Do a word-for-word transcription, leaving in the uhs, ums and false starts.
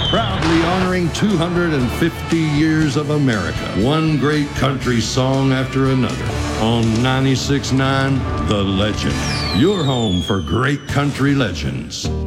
Proudly honoring two hundred fifty years of America. One great country song after another. On ninety-six point nine, The Legend. Your home for great country legends.